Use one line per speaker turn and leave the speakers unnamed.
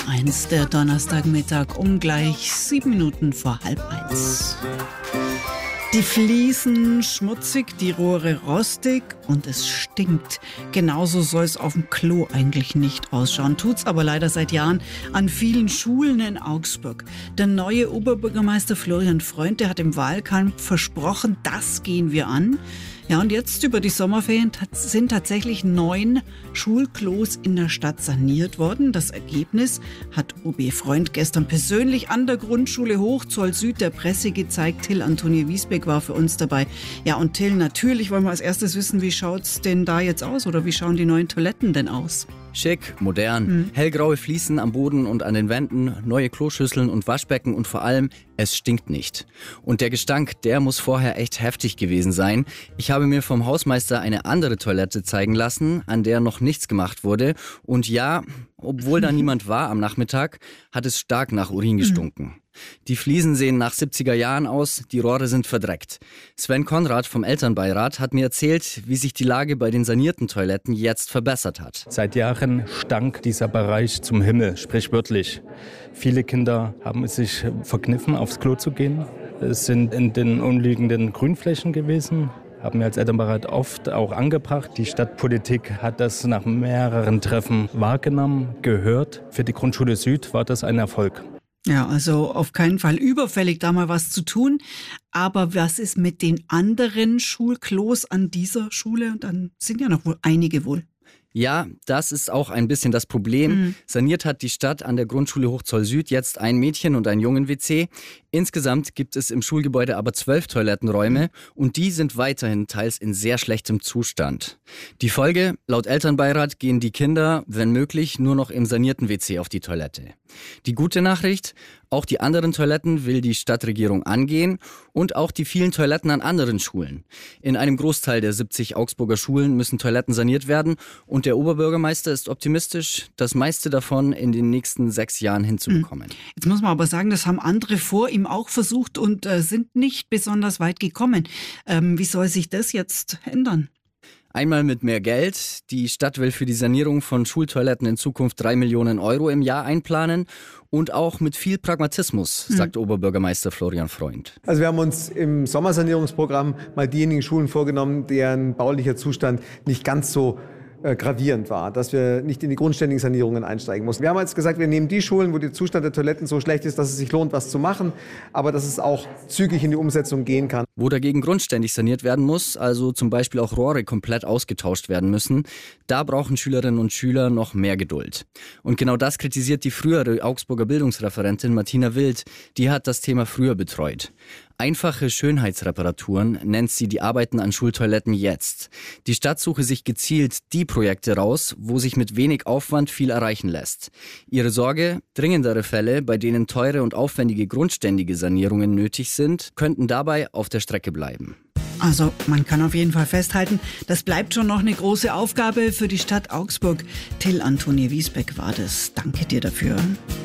NDR1, der Donnerstagmittag um gleich 7 Minuten vor 12:30. Die Fliesen schmutzig, die Rohre rostig und es stinkt. Genauso soll es auf dem Klo eigentlich nicht ausschauen. Tut's aber leider seit Jahren an vielen Schulen in Augsburg. Der neue Oberbürgermeister Florian Freund, der hat im Wahlkampf versprochen, das gehen wir an. Ja, und jetzt über die Sommerferien sind tatsächlich 9 Schulklos in der Stadt saniert worden. Das Ergebnis hat OB Freund gestern persönlich an der Grundschule Hochzoll Süd der Presse gezeigt. Till Antonie Wiesbeck war für uns dabei. Ja, und Till, natürlich wollen wir als erstes wissen, wie schaut's denn da jetzt aus oder wie schauen die neuen Toiletten denn aus?
Schick, modern, hellgraue Fliesen am Boden und an den Wänden, neue Kloschüsseln und Waschbecken und vor allem, es stinkt nicht. Und der Gestank, der muss vorher echt heftig gewesen sein. Ich habe mir vom Hausmeister eine andere Toilette zeigen lassen, an der noch nichts gemacht wurde. Und ja, obwohl da niemand war am Nachmittag, hat es stark nach Urin gestunken. Die Fliesen sehen nach 70er Jahren aus, die Rohre sind verdreckt. Sven Konrad vom Elternbeirat hat mir erzählt, wie sich die Lage bei den sanierten Toiletten jetzt verbessert hat.
Seit Jahren stank dieser Bereich zum Himmel, sprichwörtlich. Viele Kinder haben es sich verkniffen, aufs Klo zu gehen. Es sind in den umliegenden Grünflächen gewesen. Haben wir als Elternbeirat oft auch angebracht. Die Stadtpolitik hat das nach mehreren Treffen wahrgenommen, gehört. Für die Grundschule Süd war das ein Erfolg.
Ja, also auf keinen Fall überfällig, da mal was zu tun. Aber was ist mit den anderen Schulklos an dieser Schule? Und dann sind ja noch wohl einige wohl.
Ja, das ist auch ein bisschen das Problem. Saniert hat die Stadt an der Grundschule Hochzoll Süd jetzt ein Mädchen- und ein Jungen-WC. Insgesamt gibt es im Schulgebäude aber 12 Toilettenräume und die sind weiterhin teils in sehr schlechtem Zustand. Die Folge, laut Elternbeirat gehen die Kinder, wenn möglich, nur noch im sanierten WC auf die Toilette. Die gute Nachricht, auch die anderen Toiletten will die Stadtregierung angehen und auch die vielen Toiletten an anderen Schulen. In einem Großteil der 70 Augsburger Schulen müssen Toiletten saniert werden und der Oberbürgermeister ist optimistisch, das meiste davon in den nächsten 6 Jahren hinzubekommen.
Jetzt muss man aber sagen, das haben andere vor ihm auch versucht und sind nicht besonders weit gekommen. Wie soll sich das jetzt ändern?
Einmal mit mehr Geld. Die Stadt will für die Sanierung von Schultoiletten in Zukunft 3 Millionen Euro im Jahr einplanen. Und auch mit viel Pragmatismus, sagt Oberbürgermeister Florian Freund.
Also wir haben uns im Sommersanierungsprogramm mal diejenigen Schulen vorgenommen, deren baulicher Zustand nicht ganz so gravierend war, dass wir nicht in die grundständigen Sanierungen einsteigen mussten. Wir haben jetzt gesagt, wir nehmen die Schulen, wo der Zustand der Toiletten so schlecht ist, dass es sich lohnt, was zu machen, aber dass es auch zügig in die Umsetzung gehen kann.
Wo dagegen grundständig saniert werden muss, also zum Beispiel auch Rohre komplett ausgetauscht werden müssen, da brauchen Schülerinnen und Schüler noch mehr Geduld. Und genau das kritisiert die frühere Augsburger Bildungsreferentin Martina Wild. Die hat das Thema früher betreut. Einfache Schönheitsreparaturen nennt sie die Arbeiten an Schultoiletten jetzt. Die Stadt suche sich gezielt die Projekte raus, wo sich mit wenig Aufwand viel erreichen lässt. Ihre Sorge, dringendere Fälle, bei denen teure und aufwendige grundständige Sanierungen nötig sind, könnten dabei auf der Strecke bleiben.
Also man kann auf jeden Fall festhalten, das bleibt schon noch eine große Aufgabe für die Stadt Augsburg. Till Antonie Wiesbeck war das. Danke dir dafür.